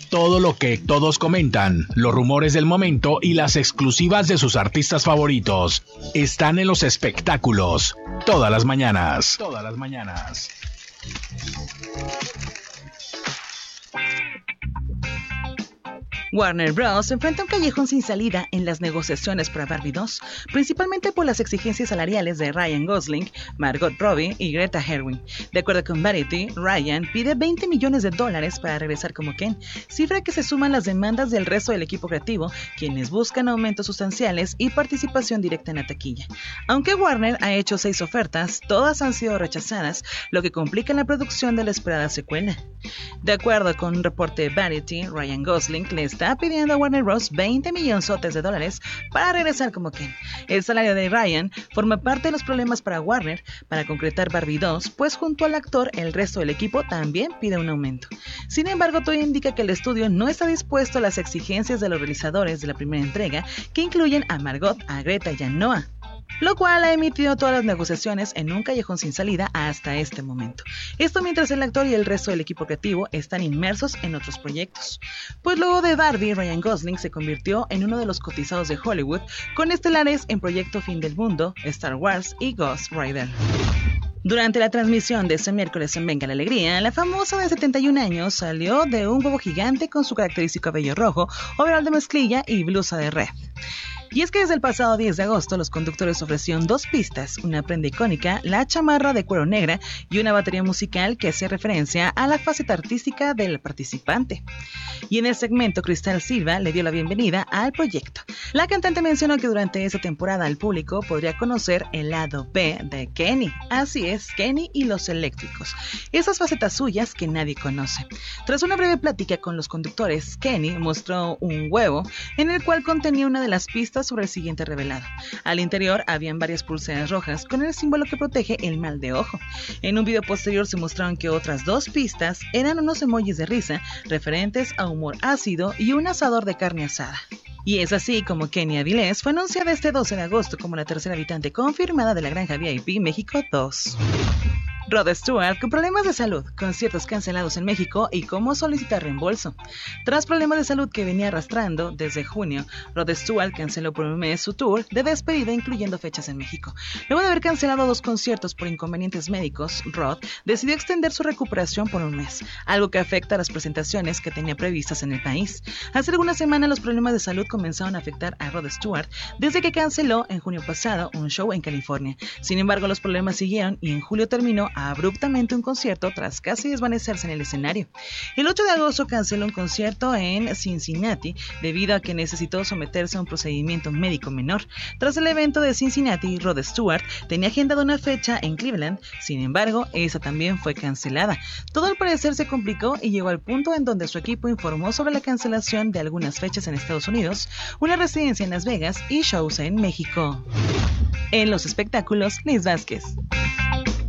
Todo lo que todos comentan, los rumores del momento y las exclusivas de sus artistas favoritos están en los espectáculos todas las mañanas. Todas las mañanas. Warner Bros. Enfrenta un callejón sin salida en las negociaciones para Barbie 2, principalmente por las exigencias salariales de Ryan Gosling, Margot Robbie y Greta Gerwig. De acuerdo con Variety, Ryan pide $20 millones para regresar como Ken, cifra que se suman las demandas del resto del equipo creativo, quienes buscan aumentos sustanciales y participación directa en la taquilla. Aunque Warner ha hecho 6 ofertas, todas han sido rechazadas, lo que complica la producción de la esperada secuela. De acuerdo con un reporte de Variety, Ryan Gosling le está pidiendo a Warner Bros. $20 millones para regresar como Ken. El salario de Ryan forma parte de los problemas para Warner para concretar Barbie 2, pues junto al actor el resto del equipo también pide un aumento. Sin embargo, todo indica que el estudio no está dispuesto a las exigencias de los realizadores de la primera entrega, que incluyen a Margot, a Greta y a Noah, lo cual ha emitido todas las negociaciones en un callejón sin salida hasta este momento. Esto mientras el actor y el resto del equipo creativo están inmersos en otros proyectos. Pues luego de Barbie, Ryan Gosling se convirtió en uno de los cotizados de Hollywood, con estelares en Proyecto Fin del Mundo, Star Wars y Ghost Rider. Durante la transmisión de este miércoles en Venga la Alegría, la famosa de 71 años salió de un huevo gigante con su característico cabello rojo, overol de mezclilla y blusa de red. Y es que desde el pasado 10 de agosto los conductores ofrecieron 2 pistas, una prenda icónica, la chamarra de cuero negra y una batería musical que hace referencia a la faceta artística del participante. Y en el segmento Cristal Silva le dio la bienvenida al proyecto. La cantante mencionó que durante esta temporada el público podría conocer el lado B de Kenny. Así es, Kenny y los eléctricos. Esas facetas suyas que nadie conoce. Tras una breve plática con los conductores, Kenny mostró un huevo en el cual contenía una de las pistas sobre el siguiente revelado. Al interior habían varias pulseras rojas con el símbolo que protege el mal de ojo. En un video posterior se mostraron que otras 2 pistas eran unos emojis de risa referentes a humor ácido y un asador de carne asada. Y es así como Kenny Avilés fue anunciada este 12 de agosto como la tercera habitante confirmada de la Granja VIP México 2. Rod Stewart con problemas de salud, conciertos cancelados en México y cómo solicitar reembolso. Tras problemas de salud que venía arrastrando desde junio, Rod Stewart canceló por un mes su tour de despedida, incluyendo fechas en México. Luego de haber cancelado 2 conciertos por inconvenientes médicos, Rod decidió extender su recuperación por un mes, algo que afecta a las presentaciones que tenía previstas en el país. Hace algunas semanas los problemas de salud comenzaron a afectar a Rod Stewart desde que canceló en junio pasado un show en California. Sin embargo, los problemas siguieron y en julio terminó abruptamente un concierto tras casi desvanecerse en el escenario. El 8 de agosto canceló un concierto en Cincinnati debido a que necesitó someterse a un procedimiento médico menor. Tras el evento de Cincinnati, Rod Stewart tenía agendada una fecha en Cleveland, sin embargo, esa también fue cancelada. Todo al parecer se complicó y llegó al punto en donde su equipo informó sobre la cancelación de algunas fechas en Estados Unidos, una residencia en Las Vegas y shows en México. En los espectáculos, Liz Vázquez.